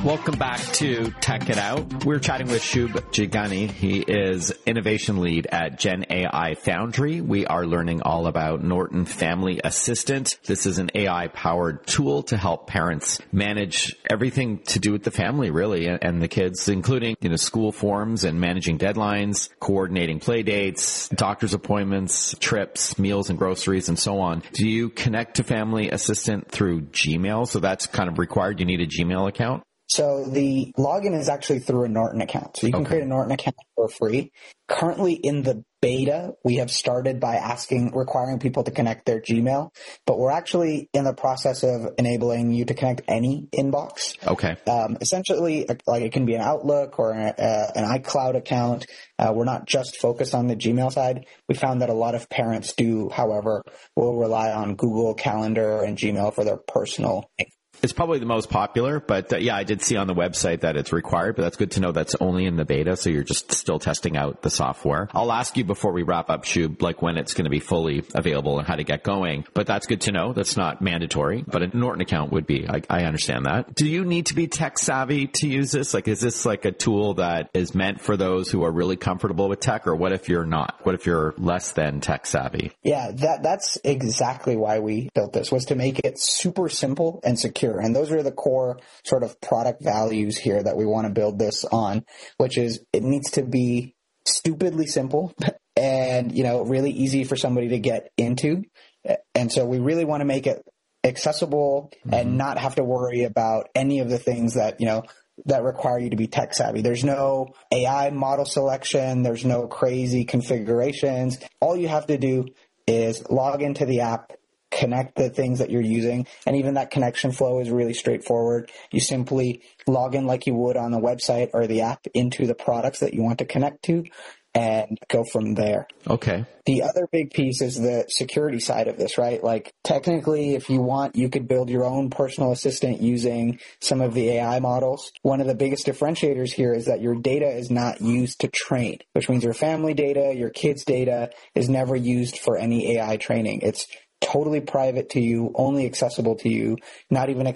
Welcome back to Tech It Out. We're chatting with Shub Jigani. He is innovation lead at Gen AI Foundry. We are learning all about Norton Family Assistant. This is an AI-powered tool to help parents manage everything to do with the family, really, and the kids, including, school forms and managing deadlines, coordinating play dates, doctor's appointments, trips, meals and groceries, and so on. Do you connect to Family Assistant through Gmail? So that's kind of required. You need a Gmail account? So the login is actually through a Norton account. So you can create a Norton account for free. Currently in the beta, we have started by requiring people to connect their Gmail, but we're actually in the process of enabling you to connect any inbox. Okay. Essentially, like it can be an Outlook or an iCloud account. We're not just focused on the Gmail side. We found that a lot of parents do, however, will rely on Google Calendar and Gmail for their personal. It's probably the most popular, but I did see on the website that it's required, but that's good to know that's only in the beta, so you're just still testing out the software. I'll ask you before we wrap up, Shub, like when it's going to be fully available and how to get going, but that's good to know. That's not mandatory, but a Norton account would be. I understand that. Do you need to be tech savvy to use this? Like, is this like a tool that is meant for those who are really comfortable with tech, or what if you're not? What if you're less than tech savvy? Yeah, that's exactly why we built this, was to make it super simple and secure. And those are the core sort of product values here that we want to build this on, which is it needs to be stupidly simple and, really easy for somebody to get into. And so we really want to make it accessible and not have to worry about any of the things that, that require you to be tech savvy. There's no AI model selection. There's no crazy configurations. All you have to do is log into the app, connect the things that you're using, and even that connection flow is really straightforward. You simply log in like you would on the website or the app into the products that you want to connect to and go from there. Okay. The other big piece is the security side of this, right? Like technically, if you want, you could build your own personal assistant using some of the AI models. One of the biggest differentiators here is that your data is not used to train, which means your family data, your kids' data is never used for any AI training. It's totally private to you, only accessible to you, not even